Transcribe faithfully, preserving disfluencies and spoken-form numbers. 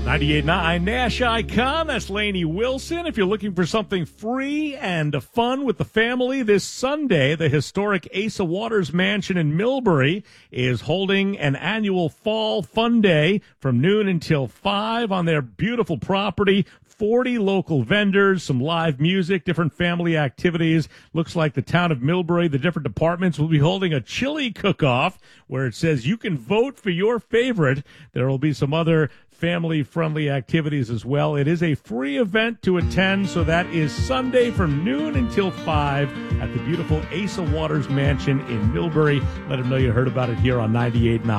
ninety-eight point nine Nash Icon, that's Lainey Wilson. If you're looking for something free and fun with the family, this Sunday, the historic Asa Waters Mansion in Millbury is holding an annual Fall Fun Day from noon until five on their beautiful property. forty local vendors, some live music, different family activities. Looks like the town of Millbury, the different departments will be holding a chili cook-off where it says you can vote for your favorite. There will be some other family-friendly activities as well. It is a free event to attend, so that is Sunday from noon until five at the beautiful Asa Waters Mansion in Millbury. Let them know you heard about it here on ninety-eight point nine.